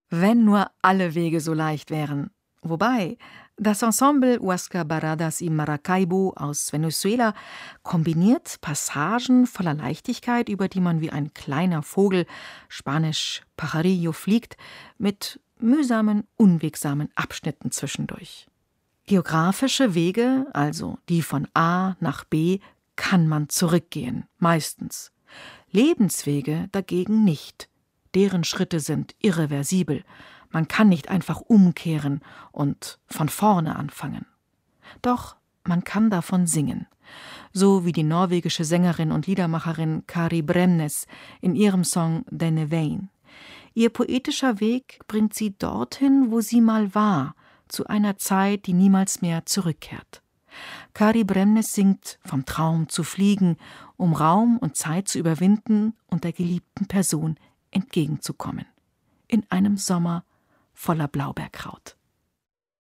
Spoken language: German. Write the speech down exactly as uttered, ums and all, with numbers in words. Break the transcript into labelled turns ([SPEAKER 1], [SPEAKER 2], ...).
[SPEAKER 1] Wenn nur alle Wege so leicht wären. Wobei, das Ensemble Huasca Barradas y Maracaibo aus Venezuela kombiniert Passagen voller Leichtigkeit, über die man wie ein kleiner Vogel, spanisch Pajarillo, fliegt, mit mühsamen, unwegsamen Abschnitten zwischendurch. Geografische Wege, also die von A nach B, kann man zurückgehen, meistens. Lebenswege dagegen nicht. Deren Schritte sind irreversibel. Man kann nicht einfach umkehren und von vorne anfangen. Doch man kann davon singen. So wie die norwegische Sängerin und Liedermacherin Kari Bremnes in ihrem Song Denne Vein. Ihr poetischer Weg bringt sie dorthin, wo sie mal war, zu einer Zeit, die niemals mehr zurückkehrt. Kari Bremnes singt vom Traum zu fliegen, um Raum und Zeit zu überwinden und der geliebten Person entgegenzukommen. In einem Sommer voller Blaubeerkraut.